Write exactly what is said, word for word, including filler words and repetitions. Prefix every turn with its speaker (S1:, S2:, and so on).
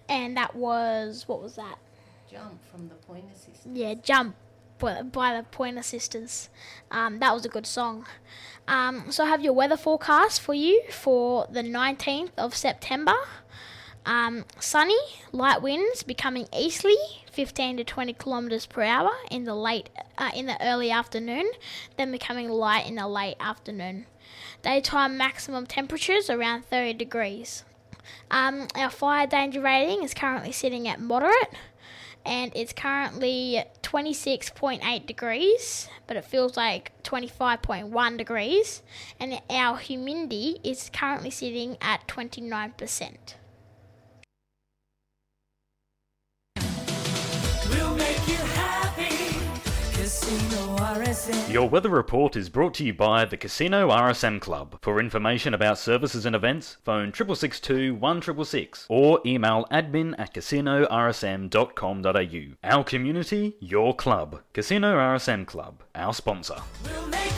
S1: and that was, what was that?
S2: Jump from the Pointer Sisters.
S1: Yeah, Jump by by the Pointer Sisters. Um, that was a good song. Um, so I have your weather forecast for you for the nineteenth of September. Um, sunny, light winds becoming easterly, fifteen to twenty kilometres per hour in the late, uh, in the early afternoon, then becoming light in the late afternoon. Daytime maximum temperatures around thirty degrees. Um, our fire danger rating is currently sitting at moderate, and it's currently twenty-six point eight degrees, but it feels like twenty-five point one degrees, and our humidity is currently sitting at twenty-nine percent.
S3: We'll make you happy. Casino R S M.
S4: Your weather report is brought to you by the Casino R S M Club. For information about services and events, phone triple six two one six six six or email admin at casino r s m dot com dot a u. Our community, your club. Casino R S M Club, our sponsor.
S3: We'll make